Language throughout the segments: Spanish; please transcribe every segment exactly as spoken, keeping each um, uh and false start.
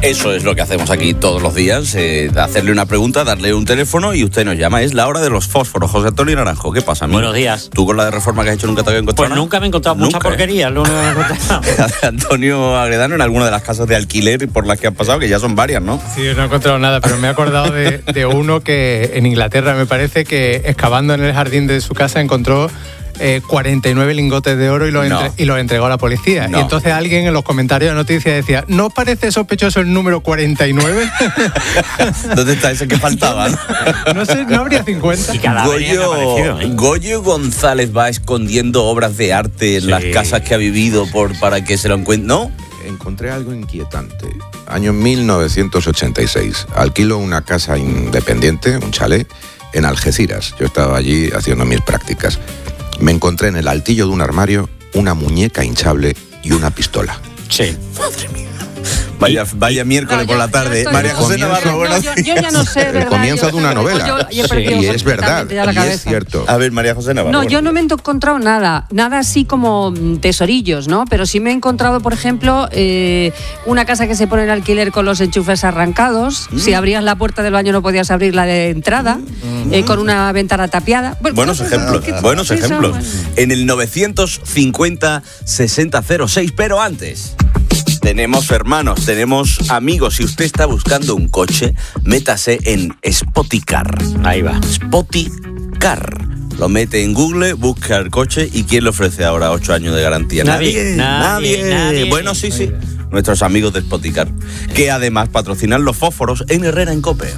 Eso es lo que hacemos aquí todos los días, eh, hacerle una pregunta, darle un teléfono y usted nos llama. Es la hora de los fósforos. José Antonio Naranjo, ¿qué pasa, amigo? Buenos días. ¿Tú con la de reforma que has hecho nunca te habías encontrado? Pues nunca me he encontrado mucha ¿Nunca, porquería, eh? lo único que me he encontrado. Antonio Agredano, en alguna de las casas de alquiler por las que han pasado, que ya son varias, ¿no? Sí, no he encontrado nada, pero me he acordado de, de uno que en Inglaterra, me parece, que excavando en el jardín de su casa encontró Eh, cuarenta y nueve lingotes de oro y los, no. entre, y los entregó a la policía. No. Y entonces alguien en los comentarios de noticias decía, ¿no os parece sospechoso el número cuarenta y nueve? ¿Dónde está ese que faltaba? No sé, no habría cincuenta. Y cada vez han Goyo, aparecido, ¿eh? Goyo González va escondiendo obras de arte en Sí. las casas que ha vivido por, para que se lo encuentre. ¿No? Encontré algo inquietante. Año mil novecientos ochenta y seis. Alquilo una casa independiente, un chalet, en Algeciras. Yo estaba allí haciendo mis prácticas. Me encontré en el altillo de un armario una muñeca hinchable y una pistola. Sí. Madre mía. Vaya, vaya miércoles No, por yo- la yo tarde. estoy- María José Comienzo- Navarro, No, buenos yo, días. yo ya no sé, El ¿verdad? comienzo Yo- de una novela. Yo, yo he perdido Y es verdad, completamente ya la y es cabeza. cierto. A ver, María José Navarro. No, bueno. yo no me he encontrado nada, nada así como mm, tesorillos, ¿no? Pero sí me he encontrado, por ejemplo, eh, una casa que se pone en alquiler con los enchufes arrancados. Mm. Si abrías la puerta del baño no podías abrir la de entrada, eh, con una ventana tapiada. Bueno, Buenos cosas ejemplos, que- buenos sí, son ejemplos. buenos. En el novecientos cincuenta sesenta cero seis, pero antes tenemos hermanos, tenemos amigos. Si usted está buscando un coche, métase en Spoticar. Ahí va. Spoticar. Lo mete en Google, busca el coche y ¿quién le ofrece ahora ocho años de garantía? Nadie, nadie, nadie. Bueno, sí, sí. Nuestros amigos de Spoticar, que además patrocinan los fósforos en Herrera en Cope.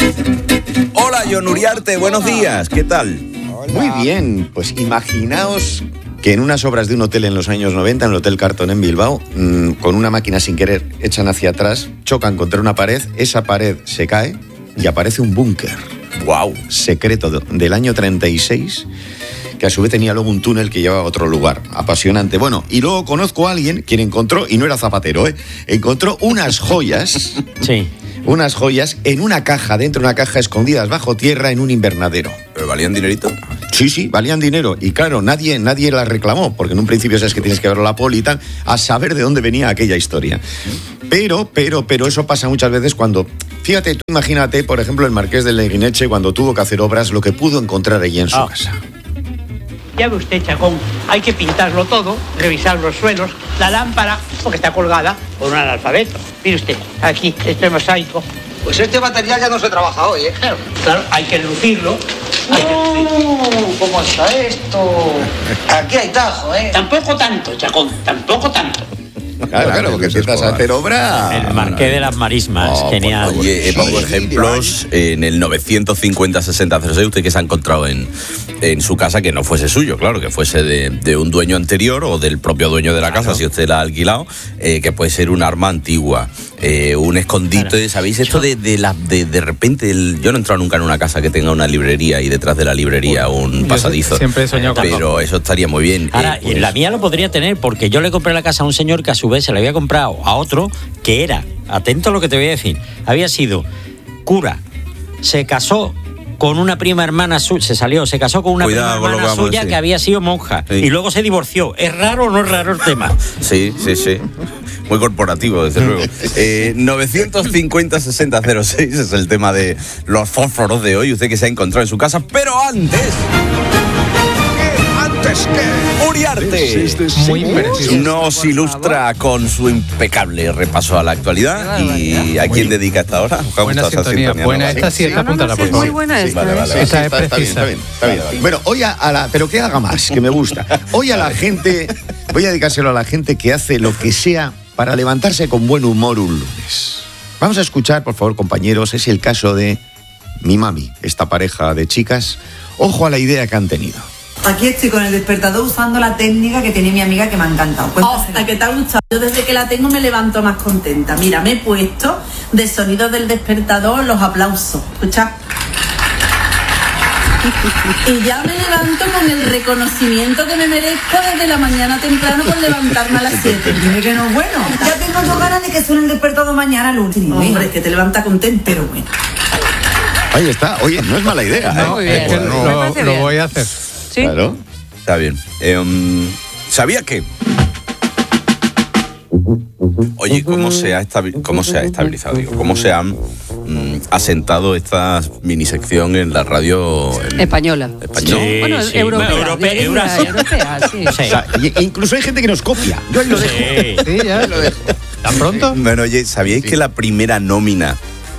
Hola, John Uriarte, buenos días. ¿Qué tal? Muy bien, pues imaginaos que en unas obras de un hotel en los años noventa, en el Hotel Carton en Bilbao, mmm, con una máquina sin querer echan hacia atrás, chocan contra una pared, esa pared se cae y aparece un búnker Wow. secreto de- del año treinta y seis, que a su vez tenía luego un túnel que llevaba a otro lugar. Apasionante. Bueno, y luego conozco a alguien quien encontró, y no era zapatero, ¿eh? Encontró unas joyas, Sí. unas joyas en una caja, dentro de una caja escondidas bajo tierra en un invernadero. ¿Pero valían dinerito? Sí, sí, valían dinero. Y claro, nadie, nadie las reclamó, porque en un principio sabes que tienes que verlo a la poli y tal, a saber de dónde venía aquella historia. Pero, pero, pero eso pasa muchas veces cuando... Fíjate, tú imagínate, por ejemplo, el marqués de Leguineche, cuando tuvo que hacer obras, lo que pudo encontrar allí en su Ah. casa. Ya ve usted, Chacón, hay que pintarlo todo, revisar los suelos, la lámpara, porque está colgada por un analfabeto. Mire usted, aquí, este mosaico. Pues este material ya no se trabaja hoy, ¿eh? Claro, claro, hay que lucirlo. Hay que lucirlo. ¡Oh! ¿Cómo está esto? Aquí hay tajo, ¿eh? Tampoco tanto, Chacón, tampoco tanto. Claro, claro, porque empiezas a hacer obra... El Marqués de las Marismas, Oh, genial. Oye, eh, pongo ejemplos en el novecientos cincuenta sesenta cero seis, usted que se ha encontrado en, en su casa que no fuese suyo, claro, que fuese de, de un dueño anterior o del propio dueño de la casa, si usted la ha alquilado, eh, que puede ser un arma antigua, eh, un escondite, Claro. ¿sabéis? Esto de de, la, de de repente, el, yo no he entrado nunca en una casa que tenga una librería y detrás de la librería un Yo pasadizo. siempre he soñado con Pero eso estaría muy bien. Ahora, Eh, pues, la mía lo podría tener porque yo le compré la casa a un señor que a su vez se le había comprado a otro que era, atento a lo que te voy a decir, había sido cura, se casó con una prima hermana suya, se salió, se casó con una Cuidado prima con lo que hermana vamos a suya decir. que había sido monja Sí. y luego se divorció. ¿Es raro o no es raro el tema? Sí, sí, sí. Muy corporativo, desde luego. Eh, novecientos cincuenta sesenta cero seis es el tema de los fósforos de hoy. Usted que se ha encontrado en su casa, pero antes... ¿Antes que Uriarte Muy preciso. nos ilustra con su impecable repaso a la actualidad. ¿Y a quién dedica esta hora? Ojalá Buena gusta esa sintonía, sintonía, buena. ¿no? Esta sí está No, no, apuntada, sí, por es favor. muy buena Sí, esta, vale, ¿eh? vale, Sí. Esa es está, está bien, precisa. está bien, está bien. Bueno, hoy a, a la... Pero que haga más, que me gusta. Hoy a la gente... Voy a dedicárselo a la gente que hace lo que sea para levantarse con buen humor un lunes. Vamos a escuchar, por favor, compañeros, es el caso de mi mami, esta pareja de chicas. Ojo a la idea que han tenido. Aquí estoy con el despertador usando la técnica que tiene mi amiga que me ha encantado. Hasta que te ha gustado. Yo desde que la tengo me levanto más contenta. Mira, me he puesto de sonido del despertador los aplausos. Escucha. Y ya me levanto con el reconocimiento que me merezco desde la mañana temprano por levantarme a las siete. Dime que no es bueno. Ya tengo yo ganas de que suene el despertador mañana al último. Hombre, es que te levanta contento, pero bueno. Ahí está. Oye, no es mala idea, ¿eh? No, es que Bueno. Me lo, parece lo bien. voy a hacer. Sí. Claro. Está bien. Eh, um, ¿Sabía que Oye, ¿cómo se ha, estabi- cómo se ha estabilizado? Digo, ¿cómo se han mm, asentado esta minisección en la radio en- Española. española? Sí, Bueno, sí. europea, Bueno, europea, diría, Eurasia. europea, sí. Sí. O sea, y- incluso hay gente que nos copia. Yo ahí lo dejo. Sí. Sí, ya. ¿Tan pronto? Bueno, oye, ¿sabíais que la primera nómina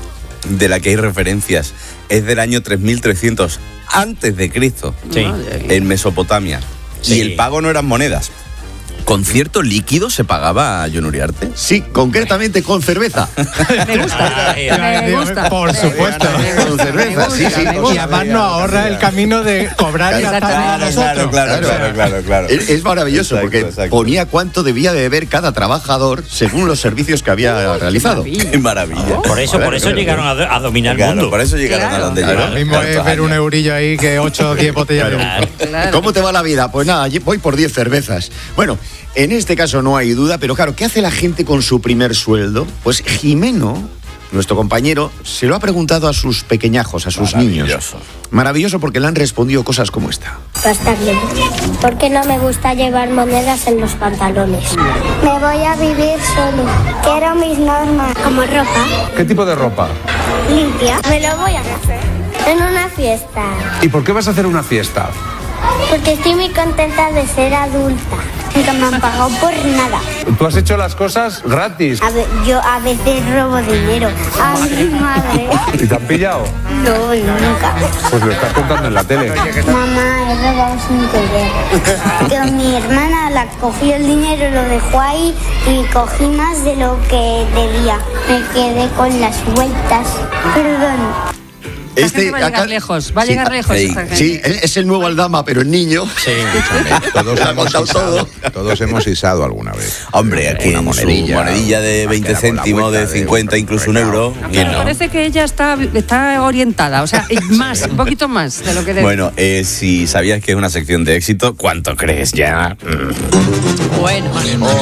de la que hay referencias es del año tres mil trescientos antes de Cristo, Sí. Madre mía. en Mesopotamia? Sí. Y el pago no eran monedas. ¿Con cierto líquido se pagaba a John Uriarte? Sí, concretamente con cerveza. Me gusta, Ay, me gusta. Por supuesto. Me Con cerveza, gusta, sí, sí. me Y gusta. además nos ahorra el camino de cobrar y gastar Claro, nosotros. claro, claro, claro, claro. Es, es maravilloso Exacto, porque exacto. ponía cuánto debía de beber cada trabajador según los servicios que había realizado. Qué maravilla. Por eso, Claro, por eso claro, llegaron a, do- a dominar Claro, el mundo. por eso llegaron Claro. a donde Claro. llegaron. Lo mismo es Tantos ver un años. eurillo ahí que ocho o diez botellas de Claro. vino. Claro. ¿Cómo te va la vida? Pues nada, voy por diez cervezas. Bueno, en este caso no hay duda, pero claro, ¿qué hace la gente con su primer sueldo? Pues Jimeno, nuestro compañero, se lo ha preguntado a sus pequeñajos, a sus niños. Maravilloso. Maravilloso porque le han respondido cosas como esta. Va a estar bien. Porque no me gusta llevar monedas en los pantalones. Me voy a vivir solo. Quiero mis normas. Como ropa ¿Qué tipo de ropa? limpia. Me lo voy a hacer en una fiesta. ¿Y por qué vas a hacer una fiesta? Porque estoy muy contenta de ser adulta. Nunca me han pagado por nada. Tú has hecho las cosas gratis. A ve- yo a veces robo dinero a mi madre. ¿Y te han pillado? No, nunca. Pues lo estás contando en la tele. Mamá, he robado sin querer. Que mi hermana la cogió el dinero, lo dejó ahí y cogí más de lo que debía. Me quedé con las vueltas. Perdón. Esta gente va a llegar lejos, va a llegar lejos sí, esta gente. sí, es el nuevo Aldama, pero el niño. Sí. Todos Lo ha hemos contado isado, todo. todos hemos isado alguna vez. Hombre, aquí Una en monedilla, su monedilla de una veinte queda con la céntimos, vuelta de de cincuenta, un incluso un recado. euro. Me ¿Quién no? parece que ella está, está orientada, o sea, más, un poquito más de lo que debe. Bueno, eh, si sabías que es una sección de éxito, ¿cuánto crees ya? Mm. Bueno.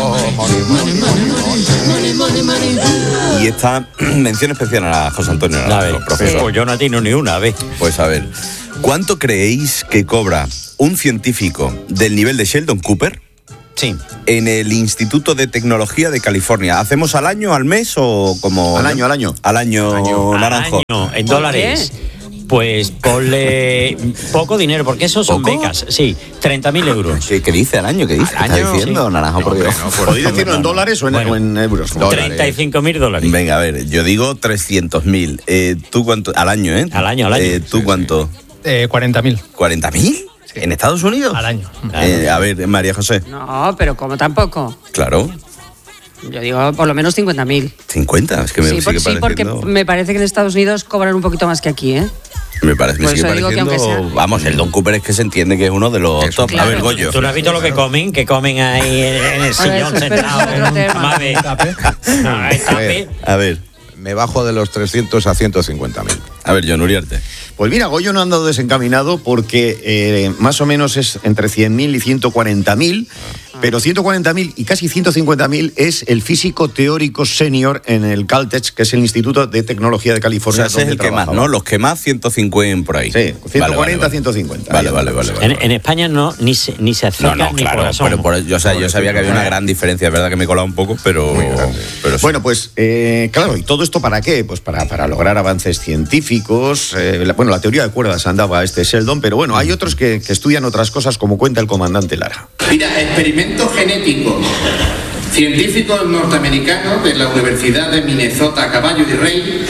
Y esta mención especial a José Antonio A ver, Naranjo, profesor. pues yo no tengo ni una, a ver. Pues a ver, ¿cuánto creéis que cobra un científico del nivel de Sheldon Cooper Sí. en el Instituto de Tecnología de California? ¿Hacemos al año, al mes o como...? Al año, al año. Al año, Naranjo. Al año, en ¿Por dólares. Pues ponle poco dinero, porque eso son ¿Poco? becas. Sí, treinta mil euros. ¿Qué, qué dice al año? ¿Qué dice? ¿Qué Al está año, diciendo, sí. Naranjo? Por Dios. ¿Podéis decirlo en dólares o en, Bueno. o en euros? treinta y cinco mil dólares. Venga, a ver, yo digo trescientos mil. Eh, ¿Tú cuánto? Al año, ¿eh? Al año, al año. Eh, ¿Tú Sí, cuánto? Eh, cuarenta mil. ¿cuarenta mil? ¿En Estados Unidos? Al año. Eh, a ver, María José. No, pero como tampoco. Claro. Yo digo por lo menos cincuenta mil. cincuenta, es que me Sí, por- sigue sí, porque pareciendo... me parece que en Estados Unidos cobran un poquito más que aquí, ¿eh? Me parece, me Por sigue eso digo que pareciendo... aunque sea- Vamos, el Don Cooper es que se entiende que es uno de los top. claro. A ver, Goyo. ¿Tú no has visto lo que comen? Que comen ahí en, en el Bueno, sillón eso, pero sentado. eso es otro en un tema. tamabe. Ah, el A ver, tape. A ver, me bajo de los trescientos a ciento cincuenta mil. a ver, John Uriarte. Pues mira, Goyo no ha andado desencaminado porque eh, más o menos es entre cien mil y ciento cuarenta mil, pero ciento cuarenta mil y casi ciento cincuenta mil es el físico teórico senior en el Caltech, que es el Instituto de Tecnología de O California. sea, ese es donde el que más, trabajaba. ¿no? Los que más, ciento cincuenta por ahí. Sí, ciento cuarenta, Vale, vale, vale. ciento cincuenta. Vale, vale, vale. vale, En, vale. en España no, ni se, ni se acerca No, no, ni claro, por asomo. pero por, yo, o sea, yo sabía que había una gran diferencia, es verdad que me he colado un poco, pero, pero sí. Bueno, pues eh, claro, ¿y todo esto para qué? Pues para, para lograr avances científicos. eh, la- bueno, la teoría de cuerdas andaba este Sheldon, pero bueno, hay otros que, que estudian otras cosas, como cuenta el comandante Lara. Mira, experimento genético. Científicos norteamericanos de la Universidad de Minnesota, Caballo de Rey,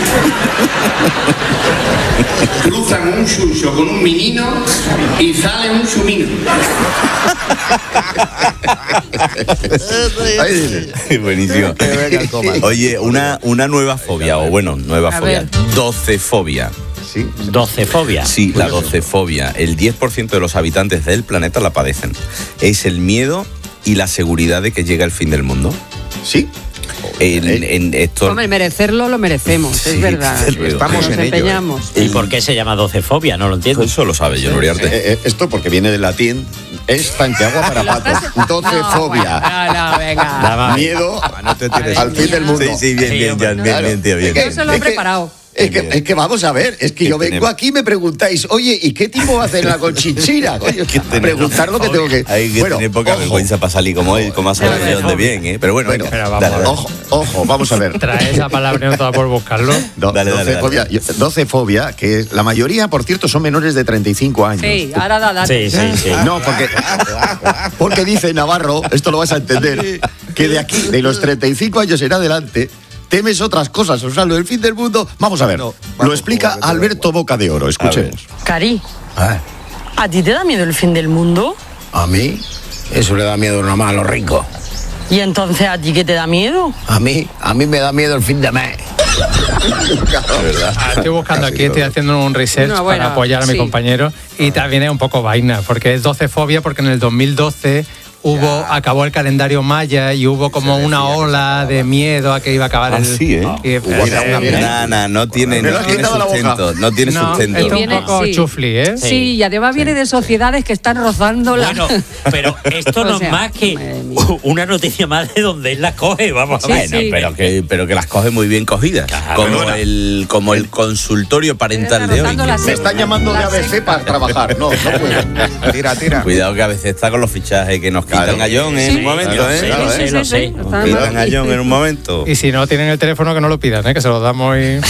cruzan un chucho con un menino y sale un chumino. Buenísimo. Oye, una, una nueva fobia, o bueno, nueva A fobia. ver. Docefobia. Sí. Docefobia. Sí, la docefobia. El diez por ciento de los habitantes del planeta la padecen. Es el miedo y la seguridad de que llega el fin del mundo. Sí. En, en esto... Hombre, merecerlo lo merecemos, Sí, es verdad. desde luego. Estamos Nos en ello, ¿eh? empeñamos. ¿Y por qué se llama docefobia? No lo entiendo. Eso lo sabe John Uriarte. Eh, eh, esto porque viene del latín, es tanqueagua para patos. Docefobia. No, no, venga. Nada más. Miedo No te tires. al fin del mundo. Sí, sí, bien, bien, Jan, bien, bien, tío, bien. Es que- Eso lo he es que- preparado. Es que, es que vamos a ver, es que yo vengo aquí y me preguntáis, oye, ¿y qué tipo va a hacer la Conchinchina? Coño, preguntar lo que tengo que... Hay que bueno, tener poca ojo. vergüenza para salir como él, como hace de dónde bien, ¿eh? Pero bueno, Bueno, venga, pero vamos dale, a ver. dale. Ojo, ojo, vamos a ver. Trae esa palabra no toda por buscarlo. Do- Dale, dale, docefobia, yo- docefobia, que la mayoría, por cierto, son menores de treinta y cinco años. Sí, ahora da datos. Sí, sí, sí. No, porque, porque dice Navarro, esto lo vas a entender, que de aquí, de los treinta y cinco años en adelante, temes otras cosas. O sea, lo del fin del mundo. Vamos a ver. No, Lo vamos, explica vamos, Alberto Boca de Oro. Escuchemos. Cari, ¿a ti te da miedo el fin del mundo? A mí, eso le da miedo nada más a los ricos. ¿Y entonces a ti qué te da miedo? A mí, a mí me da miedo el fin de mes. Ah, estoy buscando aquí, estoy haciendo un research Una buena, para apoyar a mi sí. compañero y también es un poco vaina, porque es docefobia porque en el dos mil doce hubo, acabó el calendario maya y hubo como una ola de miedo a que iba a acabar Ah, el... sí, ¿eh? y- Hubo es una- una- Nah, nah, no tiene, Me lo no has tiene quitado la boca. sustento. No tiene No, sustento. esto es viene- un poco sí. chufli, ¿eh? Sí, y además viene de sociedades que están rozando la... Bueno, pero esto no O sea, es más que madre mía. una noticia más de donde él las coge, vamos Sí, a ver. Bueno, sí. pero que, pero que las coge muy bien cogidas. Claro. como, Bueno. el, como el consultorio parental de hoy. Rozando la Me secta. están llamando de La A B C secta. para trabajar. No, no puedo. Tira, tira. Cuidado que a veces está con los fichajes que nos quitan Claro. a John en Sí, un momento, lo ¿eh? sé, Claro, lo ¿eh? sé, lo sé. Nos Está quitan mal. a John en un momento. Y si no tienen el teléfono que no lo pidan, ¿eh? Que se lo damos y...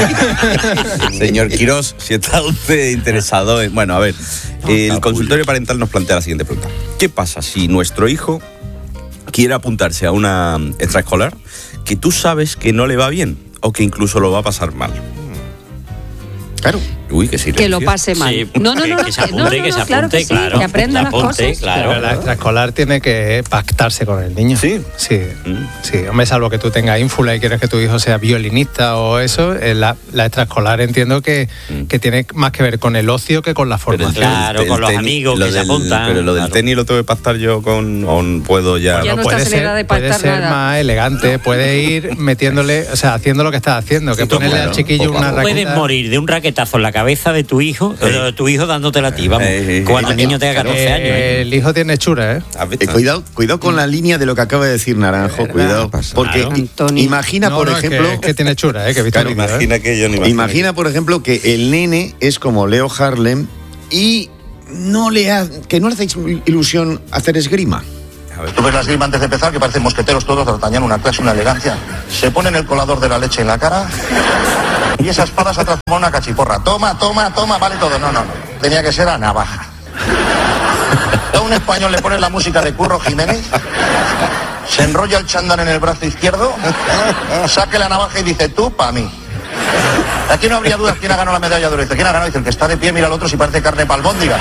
Señor Quirós, si está usted interesado en... Bueno, a ver, el consultorio parental nos plantea la siguiente pregunta. ¿Qué pasa si nuestro hijo quiere apuntarse a una extraescolar que tú sabes que no le va bien o que incluso lo va a pasar mal? Claro. Uy, que sí. Que lo pase mal. Sí, no, no, que- no, no, que se no, apunte, no, que se no, claro apunte, que sí, claro. que aprenda Se las apunte, cosas. claro. Pero la extraescolar tiene que pactarse con el niño. ¿Sí? Sí, Mm. sí. Hombre, salvo que tú tengas ínfula y quieres que tu hijo sea violinista o eso, eh, la, la extraescolar entiendo que, que tiene más que ver con el ocio que con la Pero el- formación. Claro, el con los tenis- amigos lo que se del- apuntan, Pero lo del claro. tenis lo tengo que pactar yo con... o puedo ya... Ya no puede estás en ser, edad de puede pactar ser nada. más elegante, puede ir metiéndole, o sea, haciendo lo que estás haciendo, que Sí, ponerle claro, al chiquillo poco a una poco. Puedes raqueta. morir de un raquetazo en la cabeza de tu hijo, de tu hijo dándotela a ti, vamos. Eh, eh, Cuando eh, el niño tenga catorce Eh, años. ¿eh? El hijo tiene hechura, ¿eh? ¿Has visto? Eh, cuidado, cuidado con la línea de lo que acaba de decir Naranjo, cuidado. pasa? Porque Claro. i- imagina, No, por no, es que- ejemplo, es que, tiene hechura, ¿eh? Que he visto Claro, el vídeo, ¿eh? imagina que yo no imagino. imagina, por ejemplo, que el nene es como Leo Harlem y no le ha- que no le hace ilusión hacer esgrima. Tú ves la esgrima antes de empezar, que parecen mosqueteros todos, d'Artagnan, una clase, una elegancia. Se ponen el colador de la leche en la cara y esa espada se ha transformado en una cachiporra. Toma, toma, toma, vale todo. No, no, no. Tenía que ser a navaja. A un español le pones la música de Curro Jiménez, se enrolla el chándal en el brazo izquierdo, saque la navaja y dice, tú, pa' mí. Aquí no habría dudas quién ha ganado la medalla de oro. Dice, ¿quién ha ganado? Dice, el que está de pie, mira al otro si parece carne palbóndiga.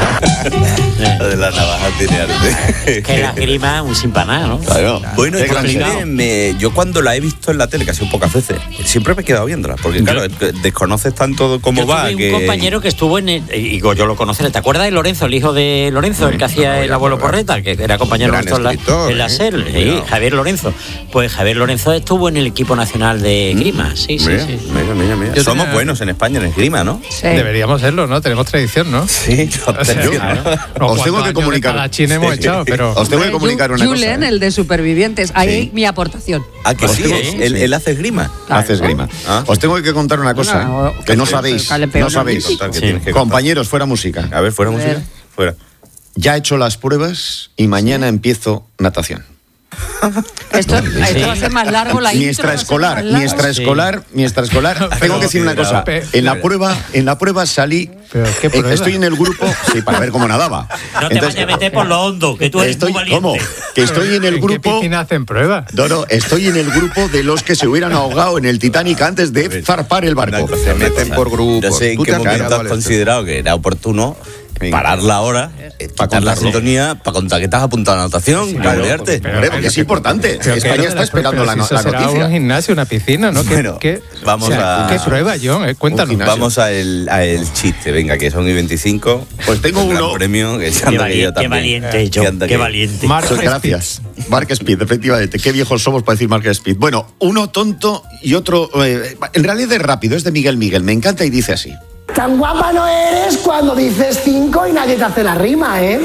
Lo de la navaja tiene arte. Que la grima un sin paná, ¿no? Claro. Bueno, Qué es que a mí complicado. me- me- yo cuando la he visto en la tele, casi pocas veces, siempre me he quedado viéndola, porque claro, Yo- desconoces tanto cómo Yo va. tuve que... un compañero que estuvo en el, y yo lo conocí, ¿te acuerdas de Lorenzo, el hijo de Lorenzo, el que hacía el abuelo Porreta, que era compañero Gran nuestro en la, escritor, en la ¿eh? SER, sí, Cuidado. Javier Lorenzo? Pues Javier Lorenzo estuvo en el equipo nacional de esgrima, sí, sí, Mira, sí. mira, mira, mira. Yo Somos tenía- buenos en España en esgrima, ¿no? Sí. Deberíamos serlo, ¿no? Tenemos tradición, ¿no? Sí, O sea, Yo- claro. os ¿Cuántos tengo que años de comunicar. espadachín hemos Sí. echado, pero... Os tengo que comunicar una cosa. Julen, ¿eh? el de supervivientes. Ahí Sí. mi aportación. Ah, que Os sí, tengo- ¿eh? él, él hace esgrima. Claro. Hace esgrima. Ah. Os tengo que contar una cosa Bueno, o- que no que- sabéis. que le pegó No una sabéis. Contar, que Sí. tienes que contar. Compañeros, fuera música. A ver, fuera A música. ver. Fuera. Ya he hecho las pruebas y mañana empiezo natación. Esto, esto va a ser más largo la Mi intro va a ser extraescolar, más mi larga. extraescolar, mi extraescolar. Tengo Pero- que decir una cosa. pero- En la prueba, en la prueba salí. Pero, ¿qué eh, prueba? Estoy en el grupo, sí, para ver cómo nadaba. No te vayas a meter por lo hondo, que tú eres estoy, muy valiente. ¿cómo? Que estoy en el ¿En qué grupo. piscina hacen pruebas? No, no, estoy en el grupo de los que se hubieran ahogado en el Titanic antes de zarpar el barco. Una cosa, Se una meten cosa. por grupos. No sé en Tú qué te has momento mirado has al considerado que era oportuno Venga. parar la hora, eh, Pa' quitar la contarlo. sintonía, para contar que estás apuntado a la natación, Sí, para claro, olvidarte. pero- Hombre, porque es importante. Pero España ¿qué es lo de está las esperando pruebas? la, Si no- eso la será noticia. un gimnasio, una piscina, ¿no? ¿Qué, Bueno, qué- vamos o sea, a- ¿Qué prueba, John? Eh, Cuéntanos. gimnasio. Vamos a el, a el chiste, venga, que son y veinticinco. Pues tengo Un gran uno. premio, que Qué, anda que yo valiente, qué también. valiente, Que John, anda qué que- valiente. Mark Speed. Gracias. Mark Speed, efectivamente. Qué viejos somos para decir Mark Speed. Bueno, uno tonto y otro. eh, en realidad es rápido, es de Miguel Miguel. Me encanta y dice así. Tan guapa no eres cuando dices cinco y nadie te hace la rima, ¿eh?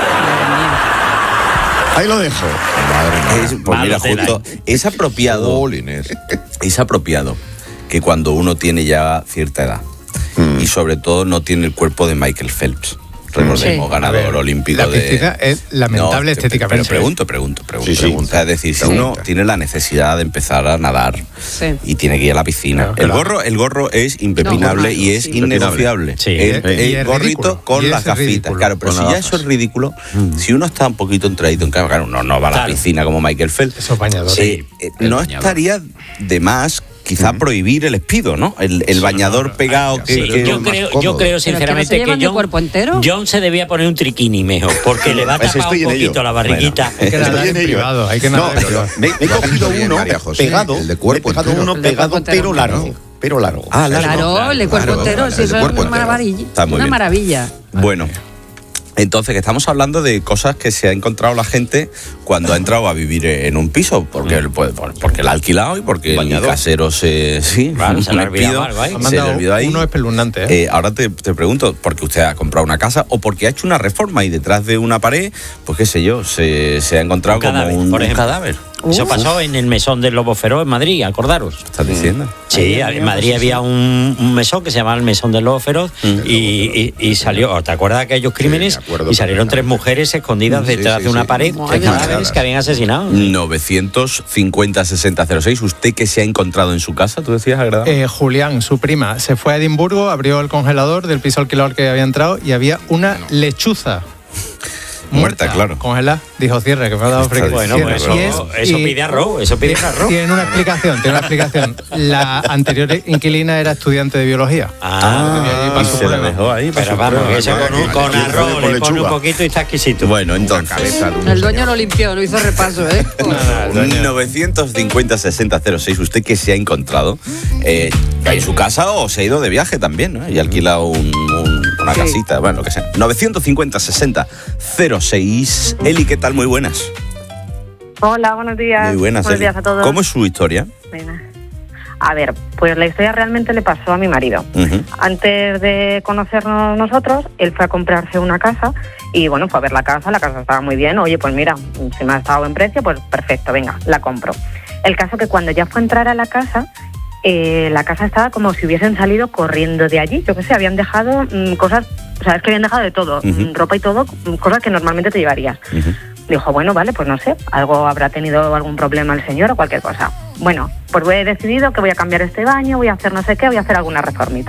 Ahí lo dejo. Es, pues mira, Malo tela, justo, es apropiado. Jolines. Es apropiado que cuando uno tiene ya cierta edad. Mm. Y sobre todo no tiene el cuerpo de Michael Phelps. Recordemos, sí. ganador ver, olímpico la piscina de... es lamentable no, estéticamente. Pero pregunto, pregunto, pregunto. Sí, pregunto. sí. Es decir, si sí. uno tiene la necesidad de empezar a nadar sí. y tiene que ir a la piscina, no, el, gorro, el gorro es impepinable no, y es sí. innegociable. Sí. El, el, el gorrito ridículo. con las gafitas. Claro, pero si ya eso es ridículo, mm. si uno está un poquito entradito en cama, claro, uno no va a la claro. piscina como Michael Phelps. Esos bañadores. Sí, eh, no bañador. estaría de más quizá uh-huh. prohibir el espido, ¿no? El, el sí, bañador no, no, pegado. Que, sí, que yo, creo, yo creo sinceramente que, no que John, cuerpo entero? John se debía poner un triquini mejor, porque le va a tapar un poquito la barriguita. Bueno, hay que nadar en privado, hay que nadar en privado. Me he cogido uno pegado, el de cuerpo entero. uno pegado pero largo. Pero largo. Ah, largo. Claro, el de cuerpo entero, si eso es una maravilla. Una maravilla. Bueno. Entonces, que estamos hablando de cosas que se ha encontrado la gente cuando ha entrado a vivir en un piso, porque, mm. pues, porque la ha alquilado y porque Bañador. el casero se... Sí, claro, se le ha olvidado algo ahí. Se le olvidó ahí. Uno espeluznante, ¿eh? Eh, ahora te, te pregunto, ¿porque usted ha comprado una casa o porque ha hecho una reforma y detrás de una pared, pues qué sé yo, se, se ha encontrado un como cadáver, un, un cadáver? Uf. Eso pasó en el mesón del Lobo Feroz en Madrid, acordaros. ¿Estás diciendo? Sí, en Madrid había un, un mesón que se llamaba el mesón del Lobo Feroz mm. y, y, y salió, ¿te acuerdas de aquellos crímenes? Sí, y salieron tres mujeres escondidas sí, detrás sí, de una sí, pared, tres cadáveres que habían asesinado. novecientos cincuenta sesenta cero seis, ¿usted qué se ha encontrado en su casa? ¿Tú decías, agradable? Eh, Julián, su prima, se fue a Edimburgo, abrió el congelador del piso alquilado que había entrado y había una lechuza. Muerta, Muerta, claro. Congela, dijo cierre, que me ha dado frío. Bueno, pues eso, es, eso pide arroz, eso pide arroz. Tiene una explicación, tiene una explicación. La anterior inquilina era estudiante de biología. Ah, y se la dejó ahí. Pero vamos, que eso con, un, con arroz le pone un poquito y está exquisito. Bueno, entonces... El dueño lo limpió, no hizo repaso, ¿eh? novecientos cincuenta sesenta cero seis, ¿usted qué se ha encontrado? Eh, ¿En su casa o se ha ido de viaje también, ¿no? Y ha alquilado un, un, una sí. casita, bueno, lo que sea. novecientos cincuenta sesenta cero seis. Eli, ¿qué tal? Muy buenas. Hola, buenos días. Muy buenas, buenos Eli. días a todos. ¿Cómo es su historia? Buenas. A ver, pues la historia realmente le pasó a mi marido. Uh-huh. Antes de conocernos nosotros, él fue a comprarse una casa y bueno, fue a ver la casa, la casa estaba muy bien. Oye, pues mira, si me ha estado en precio, pues perfecto, venga, la compro. El caso que cuando ya fue a entrar a la casa, eh, la casa estaba como si hubiesen salido corriendo de allí. Yo qué sé, habían dejado mmm, cosas, o sea, es que habían dejado de todo, uh-huh. ropa y todo, cosas que normalmente te llevarías. Uh-huh. Dijo, bueno, vale, pues no sé, algo habrá tenido algún problema el señor o cualquier cosa. Bueno, pues he decidido que voy a cambiar este baño, voy a hacer no sé qué, voy a hacer alguna reformita.